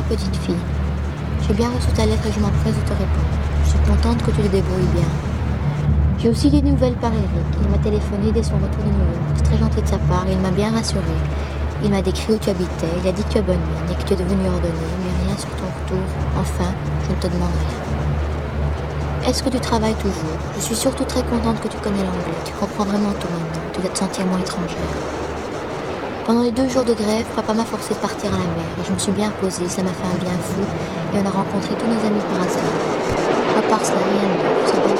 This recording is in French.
petite fille. J'ai bien reçu ta lettre et je m'empresse de te répondre. Je suis contente que tu te débrouilles bien. J'ai aussi des nouvelles par Eric. Il m'a téléphoné dès son retour de New York. C'est très gentil de sa part, il m'a bien rassurée. Il m'a décrit où tu habitais, il a dit que tu as bonne mine et que tu es devenu ordonné, mais rien sur ton retour. Enfin, je ne te demande rien. Est-ce que tu travailles toujours? Je suis surtout très contente que tu connais l'anglais. Tu comprends vraiment tout maintenant. Tu dois te sentir moins étrangère. Pendant les 2 jours de grève, papa m'a forcé de partir à la mer et je me suis bien reposée, ça m'a fait un bien fou et on a rencontré tous nos amis par hasard. À part cela, rien de neuf.